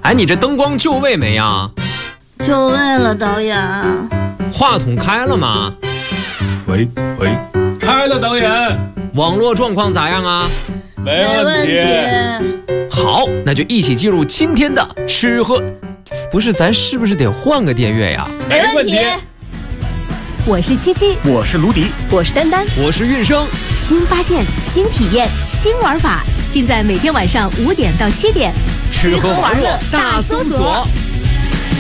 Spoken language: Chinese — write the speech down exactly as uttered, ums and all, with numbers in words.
哎，你这灯光就位没呀？ 就位了，导演。 话筒开了吗？ 喂喂，开了，导演。 网络状况咋样啊？ 没问题。 好，那就一起进入今天的吃喝。不是，咱是不是得换个电乐呀？ 没问题。 我是七七， 我是卢迪， 我是丹丹， 我是韵生。 新发现，新体验，新玩法，尽在每天晚上五点到七点， 吃喝玩乐大搜索。